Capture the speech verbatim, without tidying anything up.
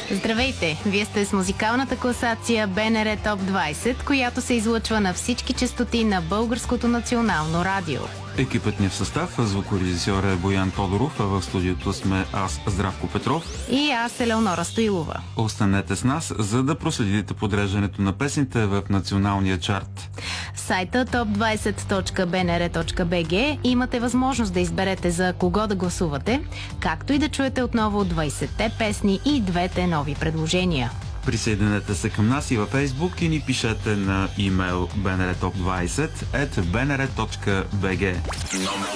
Здравейте! Вие сте с музикалната класация БНР Топ двайсет, която се излъчва на всички честоти на Българското национално радио. Екипът ни в състав, звукорежисьор е Боян Тодоров, а в студиото сме аз, Здравко Петров. И аз, Елеонора Стоилова. Останете с нас, за да проследите подреждането на песните в националния чарт. Сайта топ двайсет точка би ен ар точка би джи имате възможност да изберете за кого да гласувате, както и да чуете отново двайсетте песни и двете нови предложения. Присъединете се към нас и във Фейсбук и ни пишете на имейл би ен ар топ двайсет ет би ен ар точка би джи.